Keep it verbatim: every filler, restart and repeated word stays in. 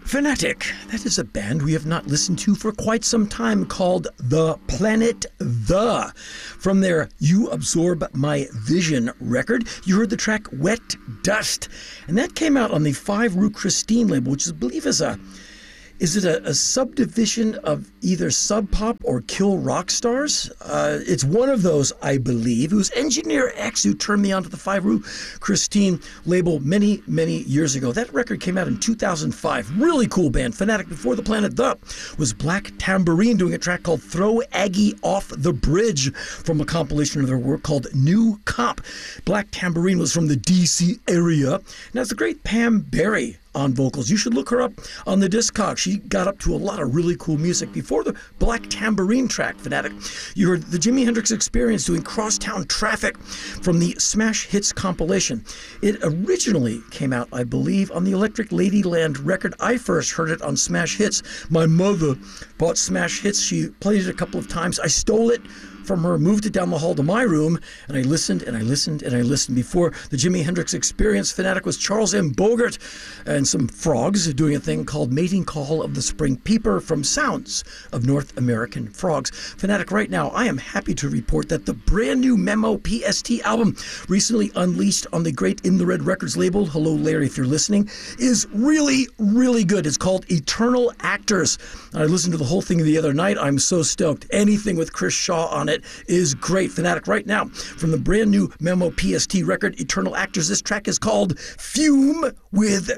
Fanatic. That is a band we have not listened to for quite some time called The Planet The. From their You Absorb My Vision record, you heard the track Wet Dust. And that came out on the Five Rue Christine label, which I believe is a Is it a, a subdivision of either Sub Pop or Kill Rock Stars? Uh, it's one of those, I believe. It was Engineer X who turned me on to the Five Rue Christine label many, many years ago. That record came out in two thousand five. Really cool band. Fanatic. Before The Planet The was Black Tambourine doing a track called Throw Aggie Off the Bridge from a compilation of their work called New Cop. Black Tambourine was from the D C area. And that's the great Pam Berry on vocals. You should look her up on the Discogs. She got up to a lot of really cool music. Before the Black Tambourine track, Fanatic, you heard the Jimi Hendrix Experience doing Crosstown Traffic from the Smash Hits compilation. It originally came out, I believe, on the Electric Ladyland record. I first heard it on Smash Hits. My mother bought Smash Hits. She played it a couple of times. I stole it from her, moved it down the hall to my room, and I listened and I listened and I listened. Before the Jimi Hendrix Experience, Fanatic was Charles M. Bogart and some frogs doing a thing called Mating Call of the Spring Peeper from Sounds of North American Frogs. Fanatic, right now, I am happy to report that the brand new Memo P S T album, recently unleashed on the great In the Red Records label, hello Larry if you're listening, is really, really good. It's called Eternal Actors. I listened to the whole thing the other night. I'm so stoked. Anything with Chris Shaw on it is great. Fanatic, right now, from the brand new Memo P S T record, Eternal Actors, this track is called Fume with